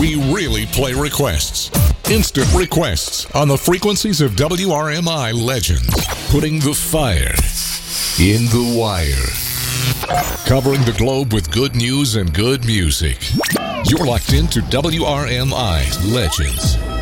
We really play requests. Instant requests on the frequencies of WRMI Legends. Putting the fire in the wire. Covering the globe with good news and good music. You're locked into WRMI Legends.